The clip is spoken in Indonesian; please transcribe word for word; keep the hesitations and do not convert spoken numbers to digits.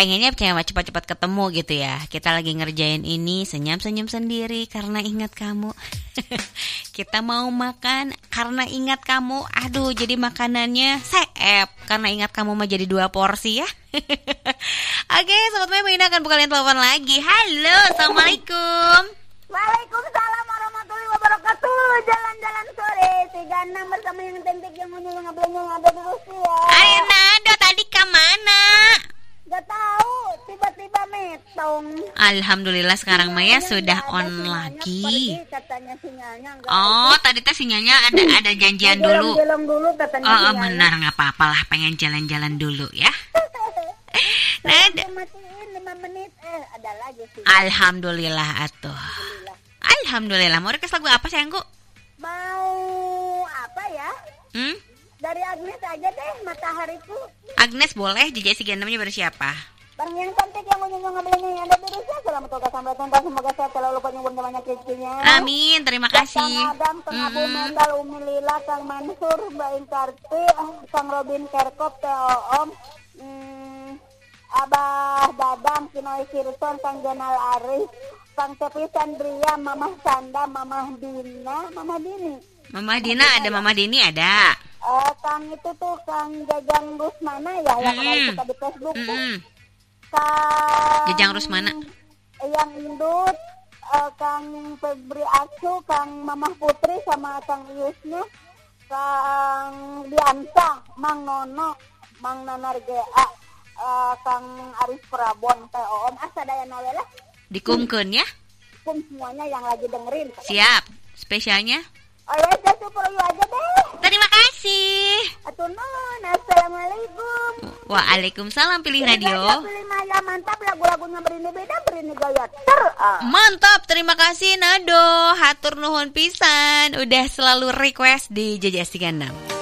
pengennya cepat-cepat ketemu gitu ya. Kita lagi ngerjain ini senyum-senyum sendiri karena ingat kamu. Kita mau makan karena ingat kamu. Aduh, jadi makanannya seep karena ingat kamu mah jadi dua porsi ya. Oke, Sobat Meme, ini akan buka lihat telepon lagi. Halo, Assalamualaikum. Waalaikumsalam warahmatullahi wabarakatuh. Jalan-jalan sore tiga puluh enam bersama yang cantik yang muncul ngablenya yang ada di Rusia. Ayo Nado, tadi ke mana? Gak tahu, tiba-tiba metong. Alhamdulillah sekarang Maya sudah on lagi. Pergi, katanya sinyalnya. Oh, ada. Tadi teh sinyalnya ada ada janjian dulu. Jalan dulu katanya. Oh, oh benar, nggak apa-apa lah, pengen jalan-jalan dulu ya. Nah, matiin lima menit eh ada lagi sih. Alhamdulillah atuh. Alhamdulillah. Alhamdulillah. Mau request lagu apa sayangku? Mau apa ya? Hmm? Dari Agnes aja deh, Matahariku. Agnes boleh, J J S tiga puluh enam-nya bersama. Bang yang cantik yang menyenang ngambilnya yang ada di Rusia. Selamat tugas sampai tuntas, semoga sehat selalu lupa nyebut namanya rezekinya. Amin, terima kasih. Kang Adam, Kang Abu Mendal, Umi Lila, Kang Mansur, Mbak Inkarti, Kang Robin Kerkop, Teo Om, hmm, Abah Dadam, Kinoy Kirson, Kang Jenal Arif, Kang Cepi Sandria, Mamah Sanda, Mamah Dina, Mamah Dini. Mamah Dina ada, Mamah Dini ada. Uh, Kang itu tuh Kang Jajang Rusmana ya, yang mm-hmm. suka di Facebook tuh. Mm-hmm. Kang Jajang Rusmana. Yang Indut, uh, Kang Febri Asu, Kang Mamah Putri sama Kang Yusnya, Kang Diansa, Mang Nono, Mang Nanar G A, uh, Kang Arif Prabon, Teh Om, asa daya nolela. Dikumkeun ya? Kum semuanya yang lagi dengerin. Siap, spesialnya? Oh ya, jatuh perlu aja deh. Terima kasih. Atur nuhun, assalamualaikum. Waalaikumsalam, pilih radio. Pilih Maya, mantap, lagu-lagunya berini beda, berini gaya ter. Ah. Mantap, terima kasih Nado. Hatur nuhun pisan, udah selalu request di J J S tiga puluh enam.